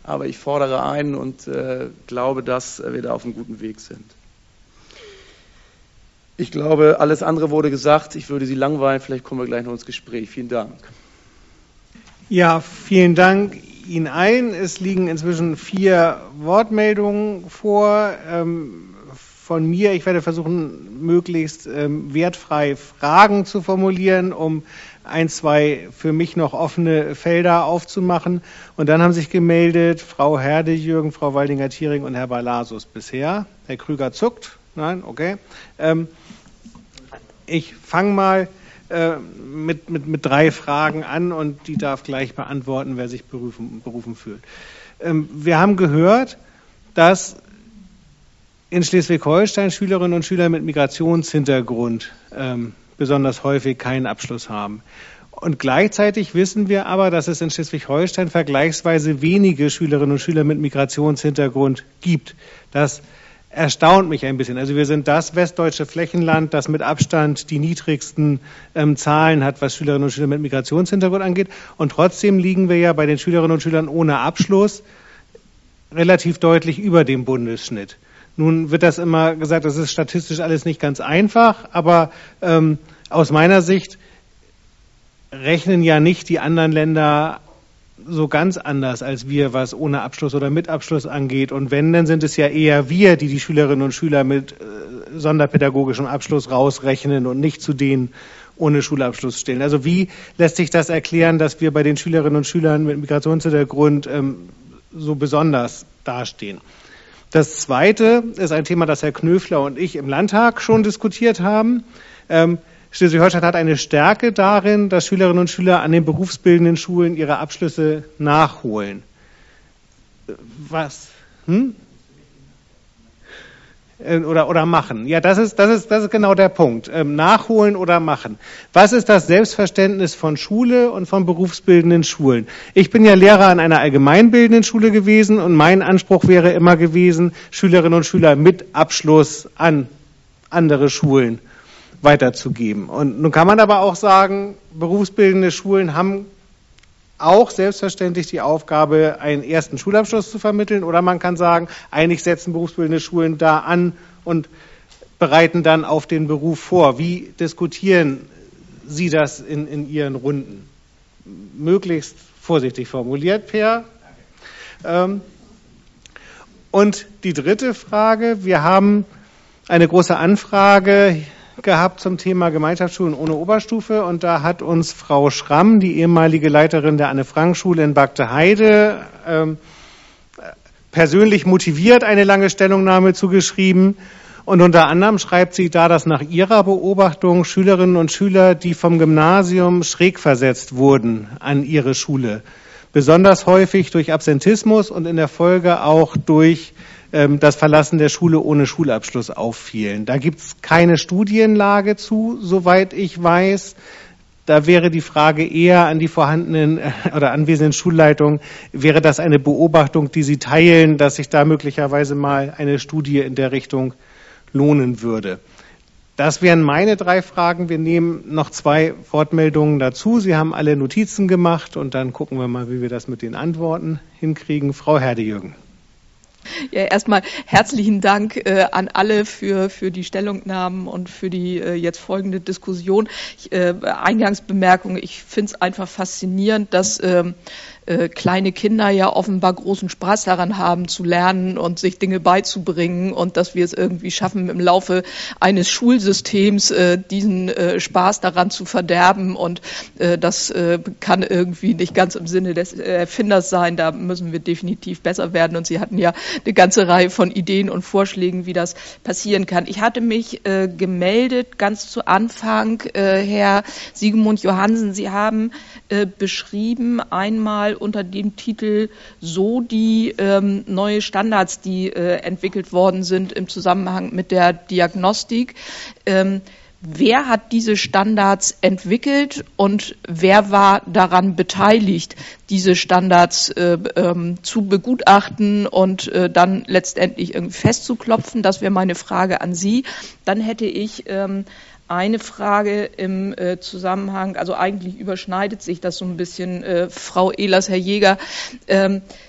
aber ich fordere ein und glaube, dass wir da auf einem guten Weg sind. Ich glaube, alles andere wurde gesagt. Ich würde Sie langweilen. Vielleicht kommen wir gleich noch ins Gespräch. Vielen Dank. Ja, vielen Dank Ihnen allen. Es liegen inzwischen 4 Wortmeldungen vor von mir. Ich werde versuchen, möglichst wertfrei Fragen zu formulieren, um 1, 2 für mich noch offene Felder aufzumachen. Und dann haben sich gemeldet Frau Herde-Jürgen, Frau Waldinger-Thiering und Herr Balasus bisher. Herr Krüger zuckt. Nein, okay. Ich fange mal mit 3 Fragen an und die darf gleich beantworten, wer sich berufen fühlt. Wir haben gehört, dass in Schleswig-Holstein Schülerinnen und Schüler mit Migrationshintergrund besonders häufig keinen Abschluss haben. Und gleichzeitig wissen wir aber, dass es in Schleswig-Holstein vergleichsweise wenige Schülerinnen und Schüler mit Migrationshintergrund gibt. Das erstaunt mich ein bisschen. Also wir sind das westdeutsche Flächenland, das mit Abstand die niedrigsten Zahlen hat, was Schülerinnen und Schüler mit Migrationshintergrund angeht. Und trotzdem liegen wir ja bei den Schülerinnen und Schülern ohne Abschluss relativ deutlich über dem Bundesschnitt. Nun wird das immer gesagt, das ist statistisch alles nicht ganz einfach, aber aus meiner Sicht rechnen ja nicht die anderen Länder so ganz anders als wir, was ohne Abschluss oder mit Abschluss angeht. Und wenn, dann sind es ja eher wir, die die Schülerinnen und Schüler mit sonderpädagogischem Abschluss rausrechnen und nicht zu denen ohne Schulabschluss stellen. Also wie lässt sich das erklären, dass wir bei den Schülerinnen und Schülern mit Migrationshintergrund so besonders dastehen? Das Zweite ist ein Thema, das Herr Knöfler und ich im Landtag schon diskutiert haben. Schleswig-Holstein hat eine Stärke darin, dass Schülerinnen und Schüler an den berufsbildenden Schulen ihre Abschlüsse nachholen. Was? Oder machen. Ja, das ist genau der Punkt. Nachholen oder machen. Was ist das Selbstverständnis von Schule und von berufsbildenden Schulen? Ich bin ja Lehrer an einer allgemeinbildenden Schule gewesen und mein Anspruch wäre immer gewesen, Schülerinnen und Schüler mit Abschluss an andere Schulen weiterzugeben. Und nun kann man aber auch sagen, berufsbildende Schulen haben auch selbstverständlich die Aufgabe, einen ersten Schulabschluss zu vermitteln. Oder man kann sagen, eigentlich setzen berufsbildende Schulen da an und bereiten dann auf den Beruf vor. Wie diskutieren Sie das in Ihren Runden? Möglichst vorsichtig formuliert, Per. Und die dritte Frage, wir haben eine große Anfrage gehabt zum Thema Gemeinschaftsschulen ohne Oberstufe und da hat uns Frau Schramm, die ehemalige Leiterin der Anne-Frank-Schule in Bagde-Heide, persönlich motiviert eine lange Stellungnahme zugeschrieben und unter anderem schreibt sie da, dass nach ihrer Beobachtung Schülerinnen und Schüler, die vom Gymnasium schräg versetzt wurden an ihre Schule, besonders häufig durch Absentismus und in der Folge auch durch das Verlassen der Schule ohne Schulabschluss auffielen. Da gibt es keine Studienlage zu, soweit ich weiß. Da wäre die Frage eher an die vorhandenen oder anwesenden Schulleitungen, wäre das eine Beobachtung, die Sie teilen, dass sich da möglicherweise mal eine Studie in der Richtung lohnen würde? Das wären meine 3 Fragen. Wir nehmen noch 2 Wortmeldungen dazu. Sie haben alle Notizen gemacht und dann gucken wir mal, wie wir das mit den Antworten hinkriegen. Frau Herde-Jürgen. Ja, erstmal herzlichen Dank an alle für die Stellungnahmen und für die jetzt folgende Diskussion. Eingangsbemerkung, ich finde es einfach faszinierend, dass kleine Kinder ja offenbar großen Spaß daran haben zu lernen und sich Dinge beizubringen und dass wir es irgendwie schaffen, im Laufe eines Schulsystems diesen Spaß daran zu verderben und das kann irgendwie nicht ganz im Sinne des Erfinders sein. Da müssen wir definitiv besser werden und Sie hatten ja eine ganze Reihe von Ideen und Vorschlägen, wie das passieren kann. Ich hatte mich gemeldet ganz zu Anfang, Herr Siegmund Johansen, Sie haben beschrieben einmal unter dem Titel so die neue Standards, die entwickelt worden sind im Zusammenhang mit der Diagnostik. Wer hat diese Standards entwickelt und wer war daran beteiligt, diese Standards zu begutachten und dann letztendlich irgendwie festzuklopfen? Das wäre meine Frage an Sie. Dann hätte ich eine Frage im Zusammenhang, also eigentlich überschneidet sich das so ein bisschen, Frau Ehlers, Herr Jäger.